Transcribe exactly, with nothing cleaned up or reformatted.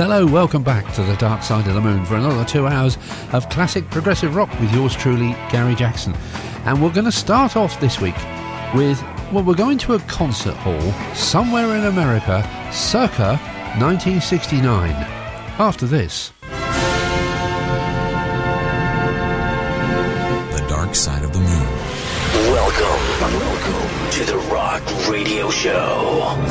Hello, welcome back to the Dark Side of the Moon for another two hours of classic progressive rock with yours truly, Gary Jackson. And we're going to start off this week with, well, we're going to a concert hall somewhere in America circa nineteen sixty-nine. After this. The Dark Side of the Moon. Welcome, welcome to the Rock Radio Show.